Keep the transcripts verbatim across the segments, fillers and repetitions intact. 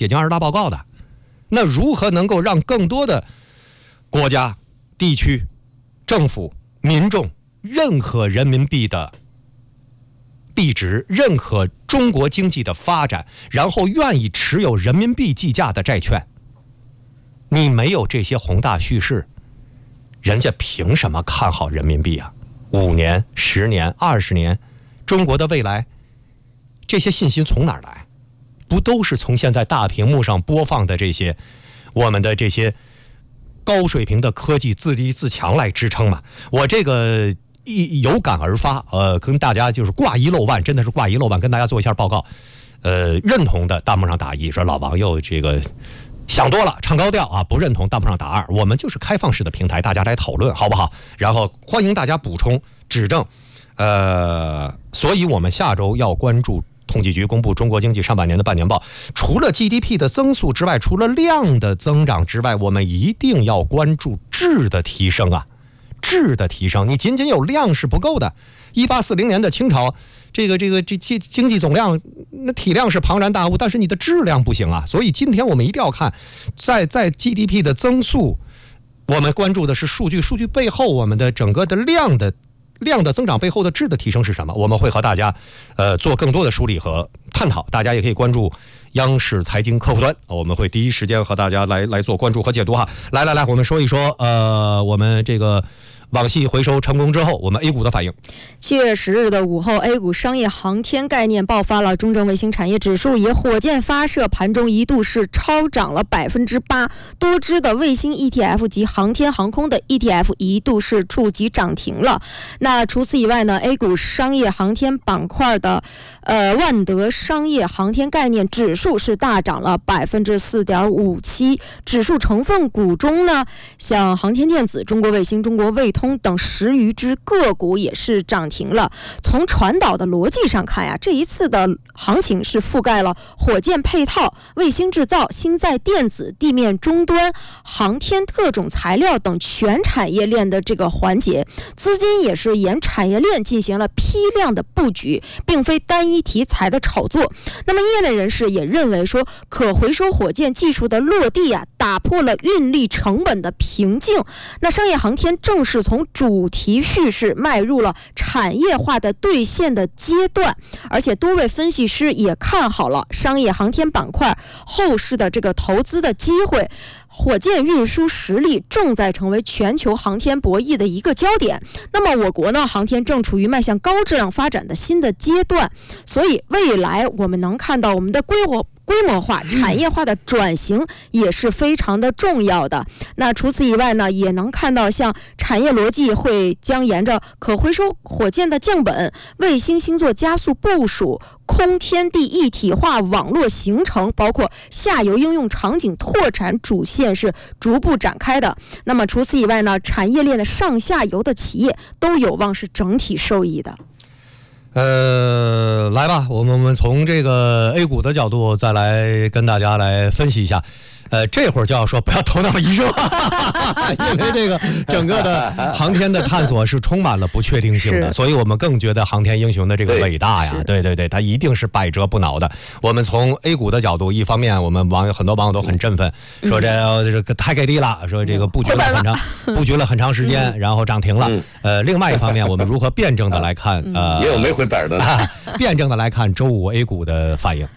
写进二十大报告的。那如何能够让更多的国家、地区、政府、民众认可人民币的币值，认可中国经济的发展，然后愿意持有人民币计价的债券？你没有这些宏大叙事，人家凭什么看好人民币啊？五年、十年、二十年，中国的未来，这些信心从哪儿来？不都是从现在大屏幕上播放的这些我们的这些高水平的科技自立自强来支撑吗？我这个一有感而发，呃，跟大家就是挂一漏万，真的是挂一漏万，跟大家做一下报告。呃，认同的弹幕上打一，说老王又这个想多了，唱高调啊；不认同弹幕上打二。我们就是开放式的平台，大家来讨论，好不好？然后欢迎大家补充指正。呃，所以我们下周要关注统计局公布中国经济上半年的半年报，除了 G D P 的增速之外，除了量的增长之外，我们一定要关注质的提升啊，质的提升。你仅仅有量是不够的。一八四零年的清朝，这个这个这经经济总量那体量是庞然大物，但是你的质量不行啊。所以今天我们一定要看，在在 G D P 的增速，我们关注的是数据，数据背后我们的整个的量的。量的增长背后的质的提升是什么？我们会和大家呃做更多的梳理和探讨，大家也可以关注央视财经客户端，我们会第一时间和大家来来做关注和解读哈。来来来，我们说一说呃我们这个网系回收成功之后，我们 A 股的反应。 七月十日的午后 ，A 股商业航天概念爆发了，中证卫星产业指数以火箭发射盘中一度是超涨了百分之八，多只的卫星 E T F 及航天航空的 E T F 一度是触及涨停了。那除此以外呢 ，A 股商业航天板块的呃万德商业航天概念指数是大涨了百分之四点五七，指数成分股中呢，像航天电子、中国卫星、中国卫通等十余只个股也是涨停了。从传导的逻辑上看呀，这一次的行情是覆盖了火箭配套、卫星制造、星载电子、地面终端、航天特种材料等全产业链的这个环节，资金也是沿产业链进行了批量的布局，并非单一题材的炒作。那么业内人士也认为说，可回收火箭技术的落地啊，打破了运力成本的瓶颈。那商业航天正是从主题叙事迈入了产业化的兑现的阶段，而且多位分析师也看好了商业航天板块后市的这个投资的机会。火箭运输实力正在成为全球航天博弈的一个焦点。那么我国呢，航天正处于迈向高质量发展的新的阶段，所以未来我们能看到我们的规模规模化、产业化的转型也是非常的重要的。那除此以外呢，也能看到像产业逻辑会将沿着可回收火箭的降本、卫星星座加速部署、空天地一体化网络形成，包括下游应用场景拓展主线是逐步展开的。那么除此以外呢，产业链的上下游的企业都有望是整体受益的。 呃，来吧，我们我们从这个 A 股的角度再来跟大家来分析一下。呃，这会儿就要说不要头脑一热，因为这个整个的航天的探索是充满了不确定性的，所以我们更觉得航天英雄的这个伟大呀，对对对，他一定是百折不挠的。我们从 A 股的角度，一方面我们网友很多网友都很振奋，说这这个太给力了，说这个布局了很长布局了很长时间，然后涨停了。呃，另外一方面，我们如何辩证的来看，呃， 也有没回本的， 辩证的来看周五 A 股的反应。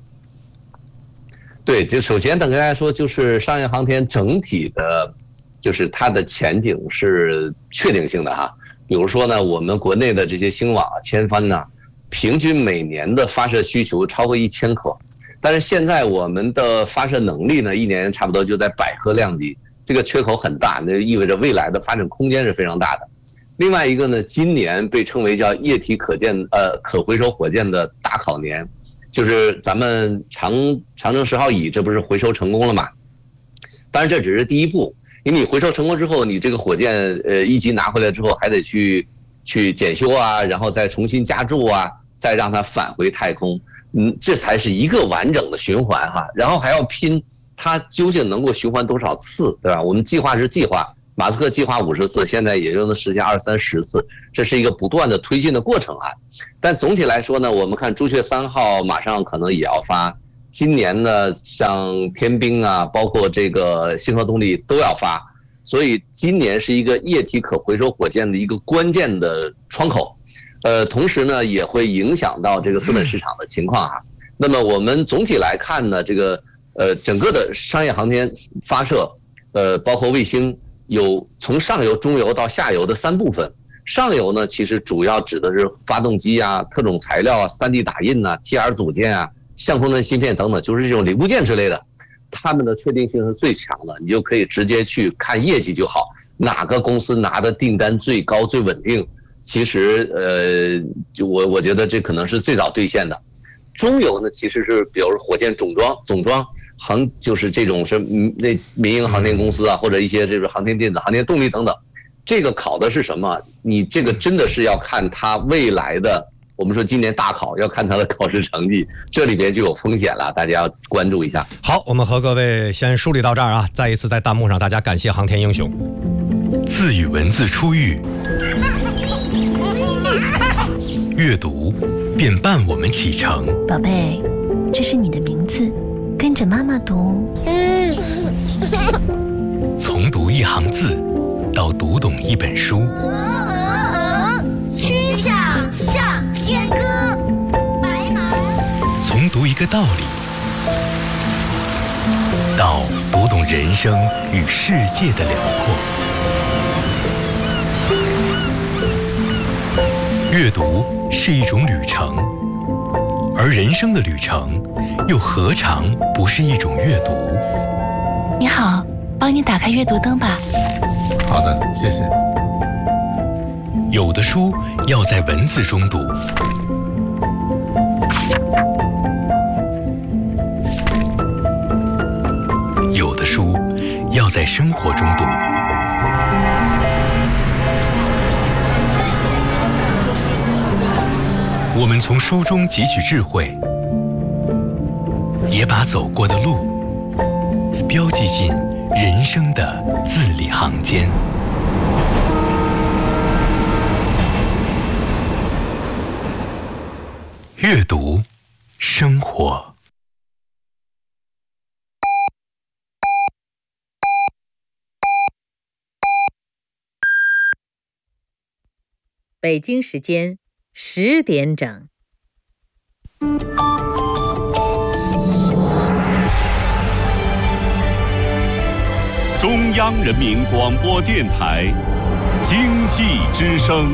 对，就首先等跟大家说，就是商业航天整体的，就是它的前景是确定性的哈。比如说呢，我们国内的这些星网啊、千帆呢，平均每年的发射需求超过一千颗，但是现在我们的发射能力呢，一年差不多就在百颗量级，这个缺口很大，那意味着未来的发展空间是非常大的。另外一个呢，今年被称为叫液体可见呃可回收火箭的大考年。就是咱们长长征十号乙，这不是回收成功了吗？当然这只是第一步，因为你回收成功之后，你这个火箭呃一级拿回来之后，还得去去检修啊，然后再重新加注啊，再让它返回太空，嗯，这才是一个完整的循环哈。然后还要拼它究竟能够循环多少次，对吧？我们计划是计划。马斯克计划五十次，现在也就能实现二三十次，这是一个不断的推进的过程啊。但总体来说呢，我们看朱雀三号马上可能也要发今年呢，像天兵啊，包括这个星河动力都要发，所以今年是一个液体可回收火箭的一个关键的窗口。呃，同时呢，也会影响到这个资本市场的情况哈。那么我们总体来看呢，这个呃整个的商业航天发射，呃，包括卫星，有从上游、中游到下游的三部分。上游呢，其实主要指的是发动机啊、特种材料啊、三 D 打印呐、T R 组件啊、相控阵芯片等等，就是这种零部件之类的，它们的确定性是最强的，你就可以直接去看业绩就好，哪个公司拿的订单最高、最稳定。其实，呃，就我我觉得这可能是最早兑现的。中游呢，其实是比如火箭总装、总装航，就是这种是那民营航天公司啊，或者一些这个航天电子、航天动力等等。这个考的是什么？你这个真的是要看它未来的。我们说今年大考要看它的考试成绩，这里边就有风险了，大家要关注一下。 好，我们和各位先梳理到这儿啊！再一次在弹幕上，大家感谢航天英雄。 字与文字出狱，阅读便伴我们启程。 宝贝，这是你的名字，跟着妈妈读。 从读一行字到读懂一本书， 曲项向天歌，白马。 从读一个道理到读懂人生与世界的辽阔。阅读是一种旅程，而人生的旅程又何尝不是一种阅读？ 你好，帮你打开阅读灯吧。 好的，谢谢。 有的书要在文字中读，有的书要在生活中读。我们从书中汲取智慧，也把走过的路标记进人生的字里行间。阅读，生活。 北京时间十点整。 中央人民广播电台经济之声。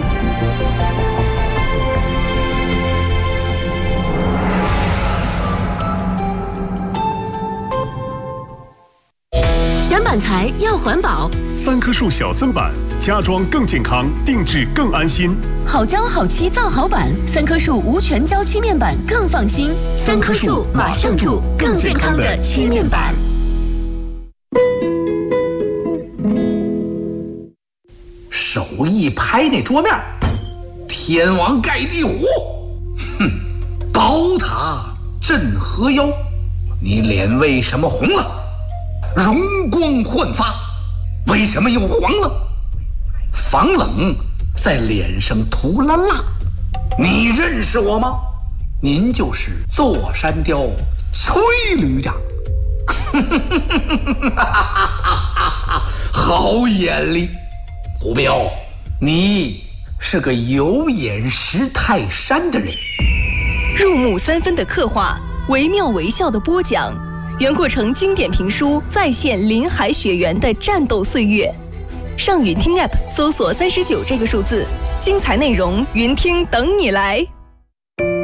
选板材要环保， 三棵树小森板，家装更健康，定制更安心。 好胶好漆造好板，三棵树无全胶漆面板更放心。三棵树马上住，更健康的漆面板。 手一拍那桌面，天王盖地虎，哼，宝塔镇河妖，你脸为什么红了？容光焕发，为什么又黄了？防冷在脸上涂了蜡，你认识我吗？您就是座山雕崔旅长。好眼力，胡彪，你是个有眼识泰山的人。 入木三分的刻画，惟妙惟肖的播讲，袁阔成经典评书再现林海雪原的战斗岁月。上云听 App 搜索三十九这个数字，精彩内容云听等你来。